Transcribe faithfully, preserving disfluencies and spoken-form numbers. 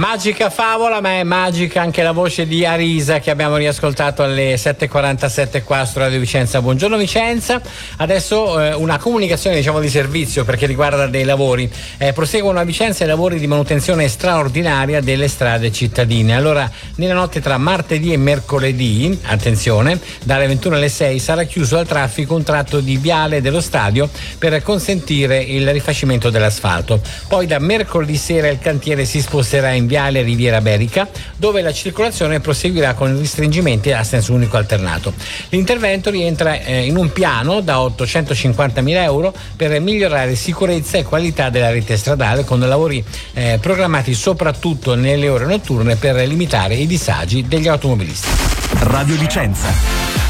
Magica favola, ma è magica anche la voce di Arisa che abbiamo riascoltato alle sette e quarantasette qua su Radio Vicenza. Buongiorno Vicenza. Adesso eh, una comunicazione, diciamo, di servizio perché riguarda dei lavori. Eh, proseguono a Vicenza i lavori di manutenzione straordinaria delle strade cittadine. Allora, nella notte tra martedì e mercoledì, attenzione, dalle ventuno alle sei sarà chiuso al traffico un tratto di viale dello stadio per consentire il rifacimento dell'asfalto. Poi da mercoledì sera il cantiere si sposterà in viale Riviera Berica, dove la circolazione proseguirà con restringimenti a senso unico alternato. L'intervento rientra eh, in un piano da ottocentocinquantamila euro per migliorare sicurezza e qualità della rete stradale, con lavori eh, programmati soprattutto nelle ore notturne per limitare i disagi degli automobilisti. Radio Vicenza.